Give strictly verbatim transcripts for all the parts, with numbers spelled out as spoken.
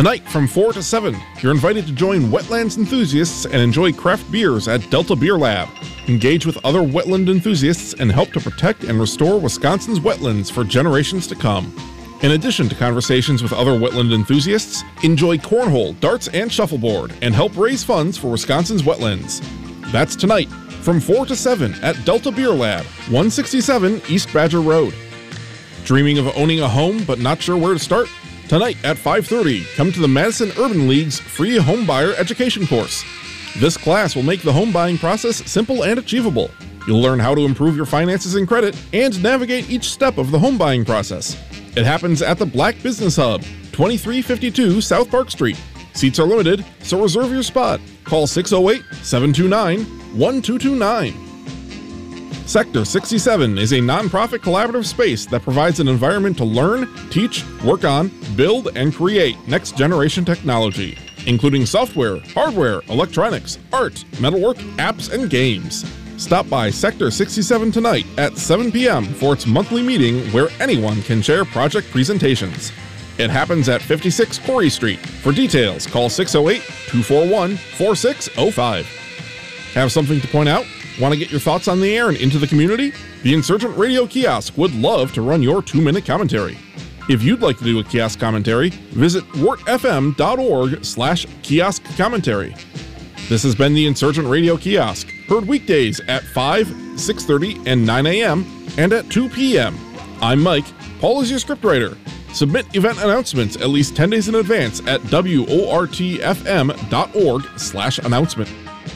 Tonight from four to seven, you're invited to join wetlands enthusiasts and enjoy craft beers at Delta Beer Lab. Engage with other wetland enthusiasts and help to protect and restore Wisconsin's wetlands for generations to come. In addition to conversations with other wetland enthusiasts, enjoy cornhole, darts, and shuffleboard, and help raise funds for Wisconsin's wetlands. That's tonight from four to seven at Delta Beer Lab, one sixty-seven East Badger Road. Dreaming of owning a home but not sure where to start? Tonight at five thirty, come to the Madison Urban League's free homebuyer education course. This class will make the home buying process simple and achievable. You'll learn how to improve your finances and credit and navigate each step of the home buying process. It happens at the Black Business Hub, twenty-three fifty-two South Park Street. Seats are limited, so reserve your spot. Call six oh eight, seven two nine, one two two nine. Sector sixty-seven is a nonprofit collaborative space that provides an environment to learn, teach, work on, build, and create next-generation technology, including software, hardware, electronics, art, metalwork, apps, and games. Stop by Sector sixty-seven tonight at seven p.m. for its monthly meeting where anyone can share project presentations. It happens at fifty-six Corey Street. For details, call six oh eight, two four one, four six oh five. Have something to point out? Want to get your thoughts on the air and into the community? The Insurgent Radio Kiosk would love to run your two-minute commentary. If you'd like to do a kiosk commentary, visit wartfm.org slash kiosk commentary. This has been the Insurgent Radio Kiosk, heard weekdays at five, six thirty, and nine a.m., and at two p.m. I'm Mike. Paul is your scriptwriter. Submit event announcements at least ten days in advance at wortfm.org slash announcement.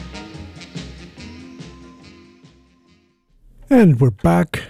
And we're back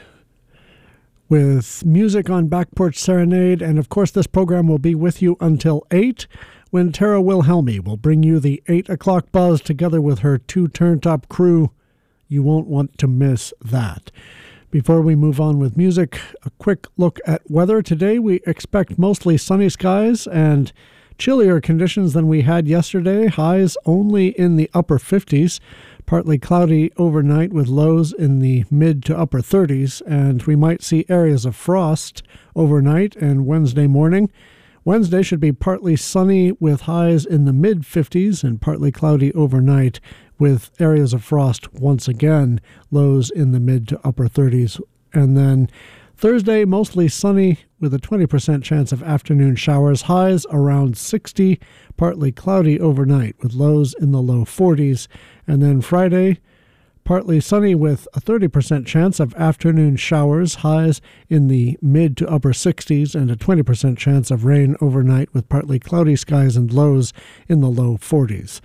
with music on Back Porch Serenade. And of course, this program will be with you until eight, when Tara Wilhelmi will bring you the eight o'clock buzz together with her two turntop crew. You won't want to miss that. Before we move on with music, a quick look at weather. Today we expect mostly sunny skies and chillier conditions than we had yesterday. Highs only in the upper fifties. Partly cloudy overnight with lows in the mid to upper thirties, and we might see areas of frost overnight and Wednesday morning. Wednesday should be partly sunny with highs in the mid fifties and partly cloudy overnight with areas of frost once again, lows in the mid to upper thirties. And then Thursday, mostly sunny with a twenty percent chance of afternoon showers, highs around sixty, partly cloudy overnight with lows in the low forties. And then Friday, partly sunny with a thirty percent chance of afternoon showers, highs in the mid to upper sixties, and a twenty percent chance of rain overnight with partly cloudy skies and lows in the low forties.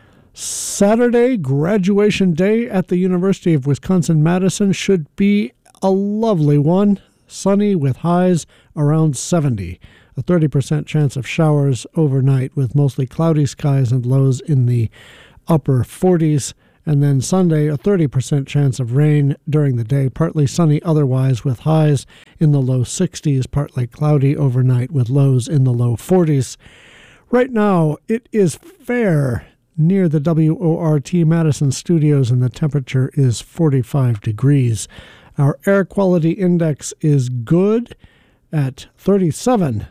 Saturday, graduation day at the University of Wisconsin-Madison, should be a lovely one, sunny with highs around seventy. A thirty percent chance of showers overnight with mostly cloudy skies and lows in the upper forties. And then Sunday, a thirty percent chance of rain during the day, partly sunny otherwise with highs in the low sixties, partly cloudy overnight with lows in the low forties. Right now, it is fair near the W O R T Madison studios, and the temperature is forty-five degrees. Our air quality index is good at thirty-seven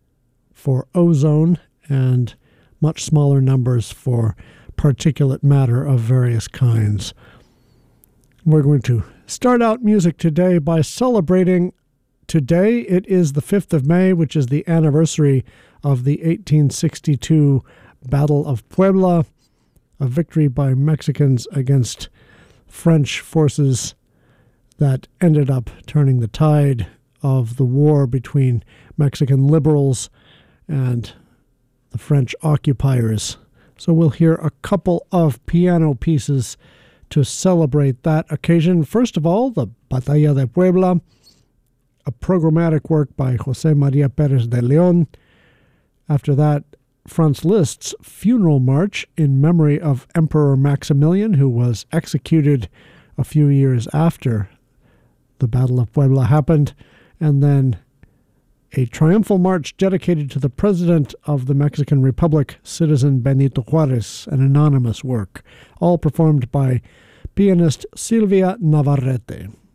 for ozone and much smaller numbers for particulate matter of various kinds. We're going to start out music today by celebrating today. It is the fifth of May, which is the anniversary of the eighteen sixty-two Battle of Puebla, a victory by Mexicans against French forces that ended up turning the tide of the war between Mexican liberals and the French occupiers. So we'll hear a couple of piano pieces to celebrate that occasion. First of all, the Batalla de Puebla, a programmatic work by José María Pérez de León. After that, Franz Liszt's Funeral March in memory of Emperor Maximilian, who was executed a few years after the Battle of Puebla happened. And then a triumphal march dedicated to the President of the Mexican Republic, Citizen Benito Juárez, an anonymous work, all performed by pianist Silvia Navarrete.